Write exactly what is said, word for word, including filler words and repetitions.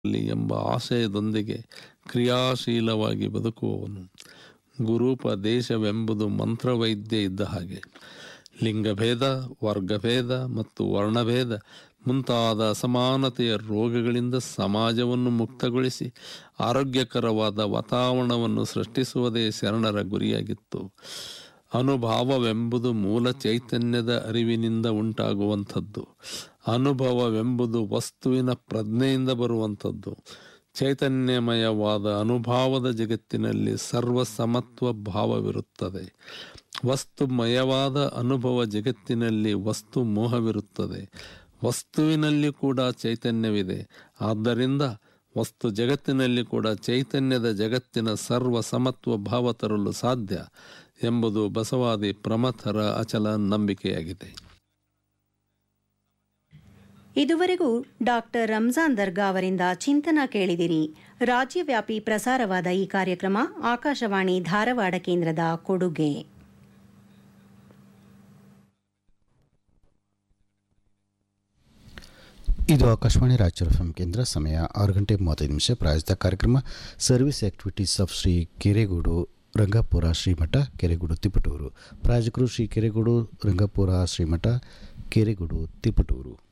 ಎಂಬ ಆಶಯದೊಂದಿಗೆ ಕ್ರಿಯಾಶೀಲವಾಗಿ ಬದುಕುವವನು. ಗುರೂಪದೇಶವೆಂಬುದು ಮಂತ್ರವೈದ್ಯ ಇದ್ದ ಹಾಗೆ. ಲಿಂಗಭೇದ, ವರ್ಗಭೇದ ಮತ್ತು ವರ್ಣಭೇದ ಮುಂತಾದ ಅಸಮಾನತೆಯ ರೋಗಗಳಿಂದ ಸಮಾಜವನ್ನು ಮುಕ್ತಗೊಳಿಸಿ ಆರೋಗ್ಯಕರವಾದ ವಾತಾವರಣವನ್ನು ಸೃಷ್ಟಿಸುವುದೇ ಶರಣರ ಗುರಿಯಾಗಿತ್ತು. ಅನುಭಾವವೆಂಬುದು ಮೂಲ ಚೈತನ್ಯದ ಅರಿವಿನಿಂದ ಉಂಟಾಗುವಂಥದ್ದು. ಅನುಭವವೆಂಬುದು ವಸ್ತುವಿನ ಪ್ರಜ್ಞೆಯಿಂದ ಬರುವಂಥದ್ದು. ಚೈತನ್ಯಮಯವಾದ ಅನುಭಾವದ ಜಗತ್ತಿನಲ್ಲಿ ಸರ್ವಸಮತ್ವ ಭಾವವಿರುತ್ತದೆ. ವಸ್ತುಮಯವಾದ ಅನುಭವ ಜಗತ್ತಿನಲ್ಲಿ ವಸ್ತು ಮೋಹವಿರುತ್ತದೆ. ವಸ್ತುವಿನಲ್ಲಿ ಕೂಡ ಚೈತನ್ಯವಿದೆ. ಆದ್ದರಿಂದ ವಸ್ತು ಜಗತ್ತಿನಲ್ಲಿ ಕೂಡ ಚೈತನ್ಯದ ಜಗತ್ತಿನ ಸರ್ವ ಸಮತ್ವ ಭಾವ ತರಲು ಸಾಧ್ಯ ಎಂಬುದು ಬಸವಾದಿ ಪ್ರಮಥರ ಅಚಲ ನಂಬಿಕೆಯಾಗಿದೆ. ಇದುವರೆಗೂ ಡಾಕ್ಟರ್ ರಂಜಾನ್ ದರ್ಗಾ ಅವರಿಂದ ಚಿಂತನ ಕೇಳಿದಿರಿ. ರಾಜ್ಯವ್ಯಾಪಿ ಪ್ರಸಾರವಾದ ಈ ಕಾರ್ಯಕ್ರಮ ಆಕಾಶವಾಣಿ ಧಾರವಾಡ ಕೇಂದ್ರದ ಕೊಡುಗೆ. ಇದು ಆಕಾಶವಾಣಿ ರಾಯಚೂರು ಎಫ್ ಎಂ ಕೇಂದ್ರ. ಸಮಯ ಆರು ಗಂಟೆ ಮೂವತ್ತೈದು ನಿಮಿಷ. ಪ್ರಾಯೋಜಿತ ಕಾರ್ಯಕ್ರಮ service activities of Shri Keregodu Rangapura ಶ್ರೀಮಠ Keregodu Tiptur. ಪ್ರಾಯೋಜಕರು ಶ್ರೀ ಕೆರೆಗೋಡು ರಂಗಾಪುರ ಶ್ರೀಮಠ ಕೆರೆಗೋಡು ತಿಪಟೂರು.